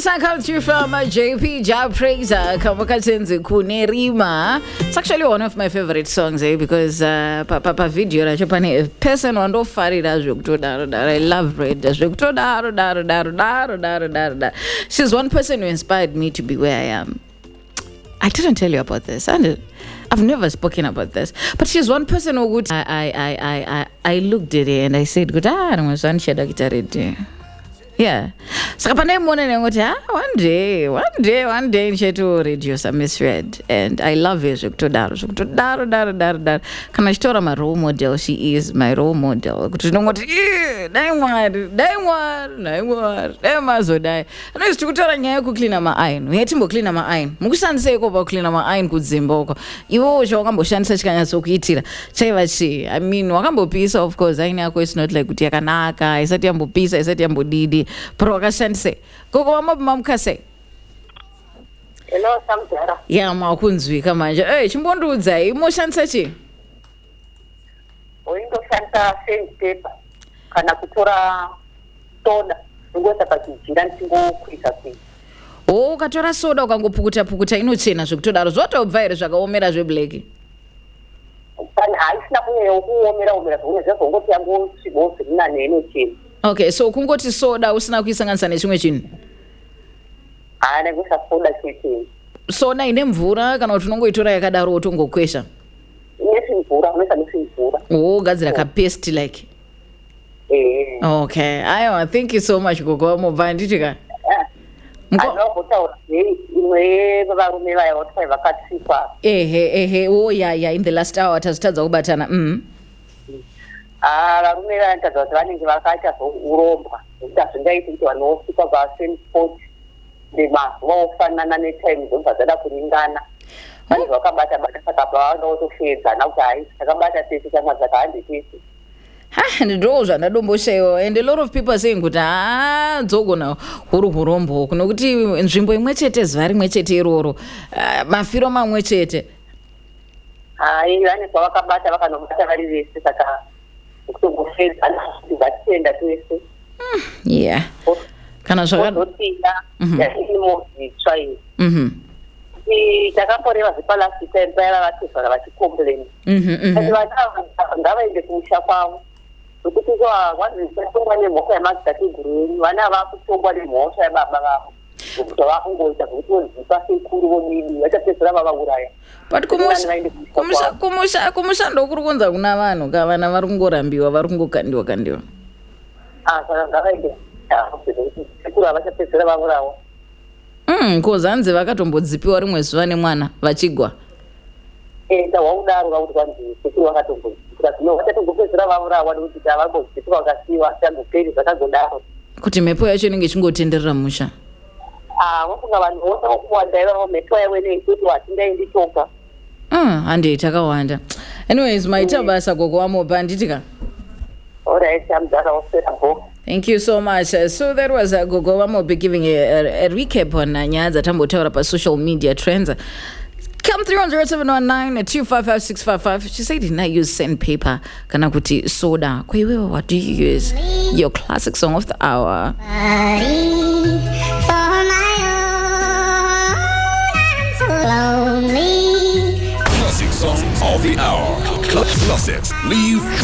Song comes through from JP Japraiser, Kamakatenzi Kunerima. It's actually one of my favorite songs, because Papa video a person on do farida jukto. I love Red. She's one person who inspired me to be where I am. I didn't tell you about this. I've never spoken about this. But she's one person who would I looked at it and I said, good, I don't want to yeah. So one day into radio some misread. And I love her. Can I store my role model? She is my role model. I used to tell her clean my iron. We had to clean my iron. Musan say go clean my iron good zimboko. You Wakambo shan such kind of sokitira. I mean Wakambo pizza, of course. I know it's not like Utiakanaka, I said Yambo pizza, I said Yambo Didi. Progasense. Go mom kase. Hello, Samtara. Yeah, Makunzwi, come on. Hey, Chimbondu Zai, emotion sachi. Oingo Santa same paper. Kanakutora soda. Ngota pachichira ntingo kuisa kwi. Oh, katora soda ukangopukuta inochena zvekutodaro zvotobvaire zvakaomera zvebleki. Kana haisina kuomera zvongoti yangu chibose nina nenochena. Okay, so kungoti soda usina kuisanganisa nechimwe chinhu. Nekuisa soda chete. Soda ine mvura kana kuti unongoitora yakadaro wotongokwesha? Mvura. Oh, gadzira ka paste like. Okay. Aiwa, thank you so much Gogo Mobva nditika. Oh yeah, in the last hour tazitadza kubatana. Varume vayantadza kuti vanenge vakaita zvouromba nekuti hazvingaiti kuti vanosvika pa-10 nemazuva ofanana netime dzobva dzada kuringana vanenge vakabata saka pavanotoshedzana kuti hai takabata tese chama dzakahande tese. Ndo zvandadomboshayiwa, and a lot of people are saying kuti dzogona hurombo nokuti nzvimbo imwe chete zuva rimwe chete iroro mafiro mamwe chete. Hai vane kwavakabata vakanobata vari vese saka kutongofedzana kuti vatenda twese. Yeah. Kana zvakazotinda yaimozitsva iyi takamboreva zipalasi time paya vavatevhara vachikomplaina kuti vana ngavaende kumusha kwavo nokuti watongwa nemhosva yemadzitateguru enyu vana vakutongwa nemhosva yababa vavo nokuti vakungoita kuti vozipa sekuru vomidi vachapedzera vavauraya. But kumushando kuri kunza kuna vanhu ka vana vari kungorambiwa vari kungokandiwa. Saka ngavaende sekuru havachapedzera vaurawa. Because hanzi vakatombodzipiwa rimwe zuva nemwana vachigwa. Waudaro vakuti vanzi sekuru vakatombodzipira zvino vachatongopedzera vaurawa nokuti havangodzipiwa vakasiyiwa changoperi zvakagodaro. Kuti mhepo yacho inenge ichingotenderera musha. Wafunga vanhu vose vokuwanda ivavo mhepo yawene ikuti hatingaendi toga. Handei takawanda. Anyways, maita basa Gogo Wamobva nditika. Alright, I'm done. Thank you so much. So that was Gogo Wamobva giving a recap on nyaya dzatambotaura pa social media trends. Come through on 0719-255-655. She said did not use sandpaper kana kuti soda. Kwa iwewe, what do you use? Your classic song of the hour. Classic song of the hour. Classics. Leave